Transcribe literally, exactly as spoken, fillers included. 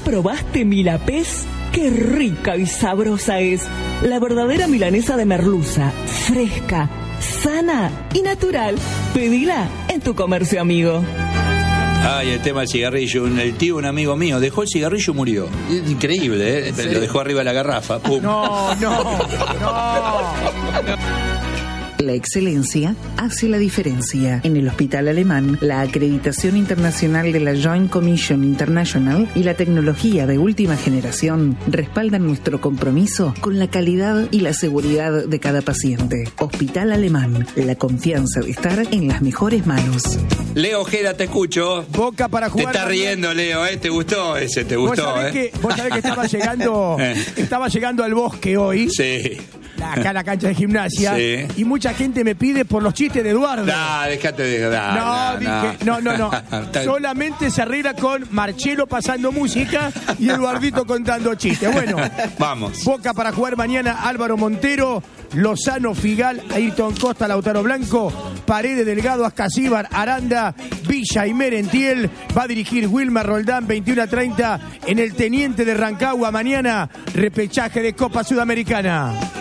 probaste Milapés? ¡Qué rica y sabrosa es! La verdadera milanesa de merluza, fresca, sana y natural. Pedila en tu comercio amigo. Ay, el tema del cigarrillo. El tío, un amigo mío, dejó el cigarrillo y murió. Es increíble, ¿eh? Lo dejó arriba de la garrafa. ¡Pum! No, no, no. La excelencia hace la diferencia. En el Hospital Alemán, la acreditación internacional de la Joint Commission International y la tecnología de última generación respaldan nuestro compromiso con la calidad y la seguridad de cada paciente. Hospital Alemán, la confianza de estar en las mejores manos. Leo Ojeda, te escucho. Boca para jugar. Te está riendo, Leo, ¿eh? ¿Te gustó ese? ¿Te ¿Vos gustó, sabés eh? que, vos sabés que estaba llegando, estaba llegando al Bosque hoy. Sí. Acá a la cancha de gimnasia. Sí. Y mucha gente me pide por los chistes de Eduardo. Nah, déjate de... Nah, no, nah, dije, no, no, no. Solamente se arregla con Marcelo pasando música y Eduardito contando chistes. Bueno, vamos. Boca para jugar mañana, Álvaro Montero, Lozano, Figal, Ayrton Costa, Lautaro Blanco, Paredes, Delgado, Ascasíbar, Aranda, Villa y Merentiel. Va a dirigir Wilmar Roldán, veintiuno a treinta en el Teniente de Rancagua. Mañana, repechaje de Copa Sudamericana.